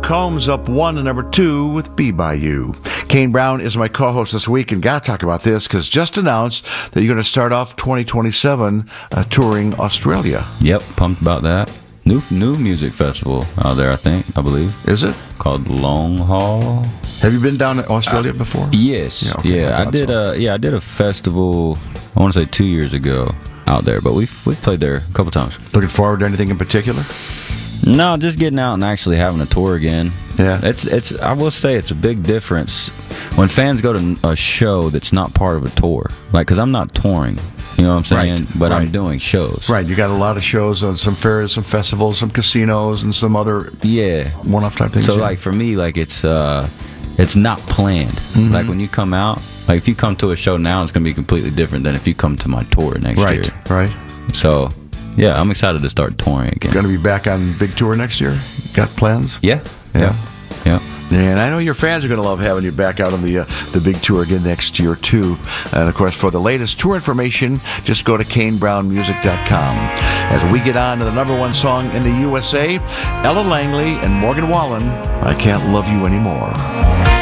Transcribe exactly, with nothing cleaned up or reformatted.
Combs up one and number two with Be By You. Kane Brown is my co-host this week, and got to talk about this because just announced that you're going to start off twenty twenty-seven uh, touring Australia. Yep, pumped about that. New new music festival out there, I think, I believe. Is it? Called Long Haul. Have you been down to Australia uh, before? Yes. Yeah, okay, yeah I, I did so. a yeah, I did a festival, I want to say two years ago out there, but we've we played there a couple times. Looking forward to anything in particular? No, just getting out and actually having a tour again. Yeah. It's it's I will say it's a big difference when fans go to a show that's not part of a tour. Like, cuz I'm not touring. You know what I'm saying? Right, but right. I'm doing shows. Right. You got a lot of shows on some fairs, some festivals, some casinos, and some other yeah one-off type things. So yeah. like for me, like it's uh, it's not planned. Mm-hmm. Like when you come out, like if you come to a show now, it's gonna be completely different than if you come to my tour next right, year. Right. Right. So yeah, I'm excited to start touring again. Going to be back on big tour next year? Got plans? Yeah. Yeah. Yeah. And I know your fans are going to love having you back out on the uh, the big tour again next year, too. And, of course, for the latest tour information, just go to Kane Brown Music dot com. As we get on to the number one song in the U S A, Ella Langley and Morgan Wallen, I Can't Love You Anymore.